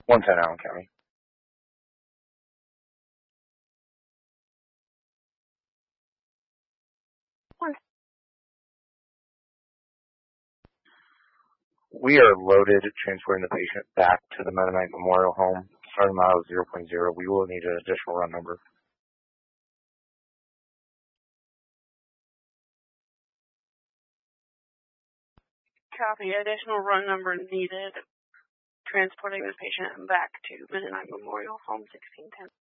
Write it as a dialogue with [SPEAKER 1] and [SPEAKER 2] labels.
[SPEAKER 1] 110 Allen County. We are loaded transporting the patient back to the Mennonite Memorial Home. Starting mile 0.0. We will need an additional run number.
[SPEAKER 2] Copy. Additional run number needed. Transporting the patient back to Mennonite Memorial Home 1610.